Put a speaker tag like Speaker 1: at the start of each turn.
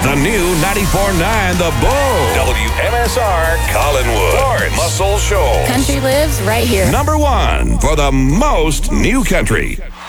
Speaker 1: The new 94.9 The Bull. WMSR Collinwood. Florence Muscle Shoals.
Speaker 2: Country lives right here.
Speaker 1: Number one for the most new country.